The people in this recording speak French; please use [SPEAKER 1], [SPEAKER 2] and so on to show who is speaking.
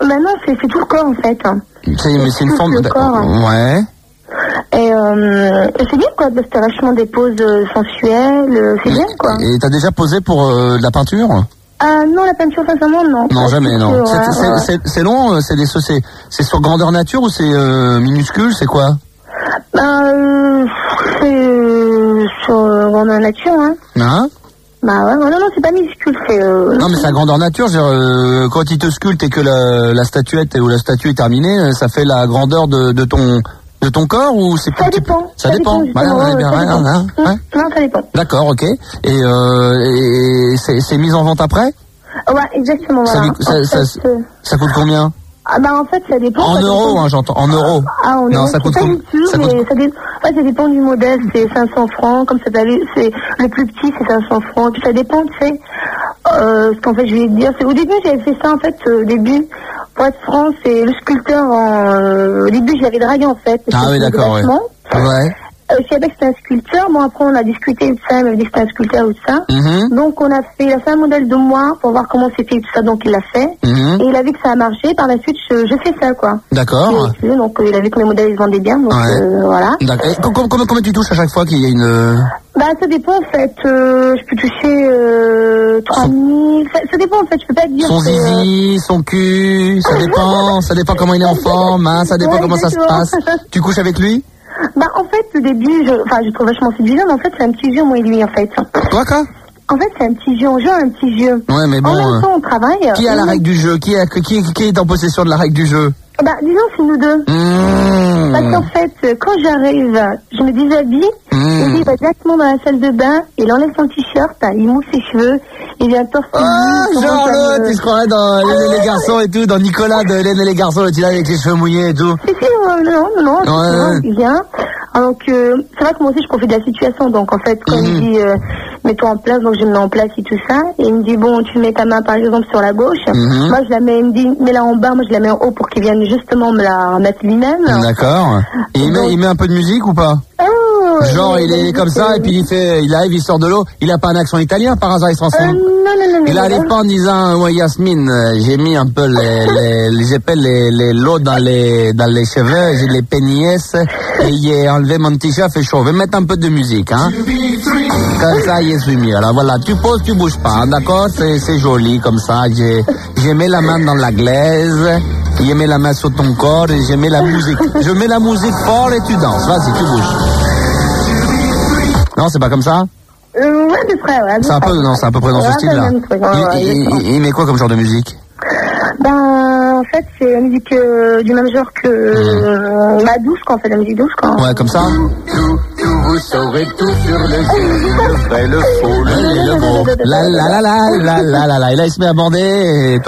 [SPEAKER 1] Bah non, c'est tout le corps en fait.
[SPEAKER 2] Mais c'est une forme
[SPEAKER 1] le corps.
[SPEAKER 2] Ouais.
[SPEAKER 1] Et c'est bien quoi, parce que t'as vachement des poses sensuelles, c'est bien quoi.
[SPEAKER 2] Et t'as déjà posé pour de la peinture?
[SPEAKER 1] Non, la peinture sincèrement non.
[SPEAKER 2] Non, jamais, non. C'est long, c'est sur grandeur nature ou c'est minuscule, c'est quoi?
[SPEAKER 1] C'est sur grandeur nature, hein.
[SPEAKER 2] Hein?
[SPEAKER 1] Bah ouais, non, c'est pas minuscule, c'est...
[SPEAKER 2] Non, mais c'est à grandeur nature, quand il te sculpte et que la statuette ou la statue est terminée, ça fait la grandeur de ton corps ou c'est
[SPEAKER 1] Ça dépend.
[SPEAKER 2] Ça dépend.
[SPEAKER 1] Ouais. Non, ça dépend.
[SPEAKER 2] D'accord, ok. Et c'est mis en vente après?
[SPEAKER 1] Ouais, exactement, voilà.
[SPEAKER 2] Ça coûte combien?
[SPEAKER 1] Ah bah en fait ça dépend.
[SPEAKER 2] En euros, hein, j'entends. En euros.
[SPEAKER 1] Ah, en
[SPEAKER 2] non,
[SPEAKER 1] euros,
[SPEAKER 2] ça coûte
[SPEAKER 1] combien? Ça dépend du modèle, c'est 500 francs, comme ça c'est le plus petit c'est 500 francs, puis ça dépend, tu sais. Ce qu'en fait je vais te dire, c'est au début j'avais fait ça en fait, pour être franc, c'est le sculpteur au début je l'avais dragué en fait.
[SPEAKER 2] Ah oui, d'accord, ouais.
[SPEAKER 1] Je savais que c'était un sculpteur. Bon, après, on a discuté de ça. Il m'a dit que c'était un sculpteur ou tout ça. Donc, il a fait un modèle de moi pour voir comment c'était tout ça. Donc, il l'a fait. Et il a vu que ça a marché. Par la suite, je fais ça, quoi.
[SPEAKER 2] D'accord.
[SPEAKER 1] Donc, il a vu que mes modèles, ils vendaient bien. Donc, voilà.
[SPEAKER 2] D'accord. Combien tu touches à chaque fois qu'il y a une...
[SPEAKER 1] Bah, ça dépend, en fait. Je peux toucher 3000. Ça dépend, en fait. Je peux pas te dire.
[SPEAKER 2] Son zizi, son cul, ça dépend. Ça dépend comment il est en forme, hein. Ça dépend comment ça se passe. Tu couches avec lui?
[SPEAKER 1] Bah en fait au début je trouve vachement séduisant, mais en fait c'est un petit vieux moi et lui en fait.
[SPEAKER 2] Toi quoi?
[SPEAKER 1] En fait c'est un petit vieux, on joue à un petit vieux.
[SPEAKER 2] Ouais mais bon.
[SPEAKER 1] En même temps on travaille.
[SPEAKER 2] Qui a la règle du jeu? Qui est en possession de la règle du jeu?
[SPEAKER 1] Bah disons c'est nous deux. Parce qu'en fait quand j'arrive, je me déshabille, et lui il va directement dans la salle de bain, il enlève son t-shirt, il mousse ses cheveux, il vient torse nu.
[SPEAKER 2] Genre l'autre, il se croirait dans Hélène et les garçons et tout, dans Nicolas de Hélène et les garçons, là, avec les cheveux mouillés et tout.
[SPEAKER 1] Si, non, il vient. Donc, c'est vrai que moi aussi, je profite de la situation. Donc, en fait, quand il me dit, mets-toi en place, donc je me mets en place et tout ça. Et il me dit, bon, tu mets ta main, par exemple, sur la gauche. Moi, je la mets, il me dit, mets-la en bas, moi, je la mets en haut pour qu'il vienne justement me la remettre lui-même. D'accord.
[SPEAKER 2] Et il met un peu de musique ou pas? Genre, il est comme ça, et puis il arrive, il sort de l'eau. Il a pas un accent italien, par hasard, il se transforme?
[SPEAKER 1] Non.
[SPEAKER 2] Il arrive pas en disant, ouais, Yasmine, j'ai mis un peu l'eau dans les cheveux, j'ai les péniès, et j'ai enlevé mon t-shirt, fait chaud. Je vais mettre un peu de musique, hein. Comme ça, je suis mieux. Alors voilà, tu poses, tu bouges pas, hein, d'accord? C'est joli, comme ça. J'ai mis la main dans la glaise, je mets la main sur ton corps, et je mets la musique. Je mets la musique fort et tu danses. Vas-y, tu bouges. Non, c'est pas comme ça?
[SPEAKER 1] Ouais, à peu près, ouais.
[SPEAKER 2] C'est un peu près dans ce style-là. Il met quoi comme genre de musique?
[SPEAKER 1] Ben, en fait, c'est la musique du même genre que la douce, quoi, en fait, la musique douce, quoi.
[SPEAKER 2] Ouais, comme ça. Vous saurez tout sur le vrai, le faux, le bon. La. Et là, il se met à bander.